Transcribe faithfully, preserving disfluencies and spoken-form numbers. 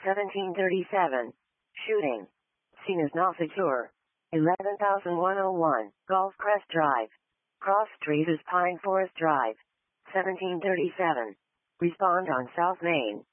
seventeen thirty-seven. Shooting. Scene is not secure. eleven thousand one hundred one. Gulf Crest Drive. Cross Street is Pine Forest Drive. seventeen thirty-seven. Respond on South Main.